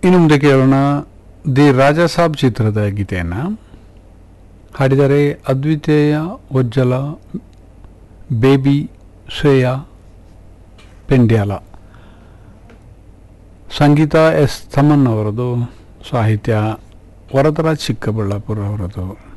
ಇನ್ನು ಮುಂದೆ ಕೇಳೋಣ ದಿ ರಾಜಾ ಸಾಬ್ ಚಿತ್ರದ ಗೀತೆಯನ್ನು ಹಾಡಿದರೆ ಅದ್ವಿತೀಯ ಉಜ್ಜಲ, ಬೇಬಿ, ಶ್ರೇಯಾ ಪೆಂಡ್ಯಾಲ. ಸಂಗೀತ ಎಸ್ ತಮನ್ ಅವರದು, ಸಾಹಿತ್ಯ ವರದರಾಜ್ ಚಿಕ್ಕಬಳ್ಳಾಪುರ ಅವರದು.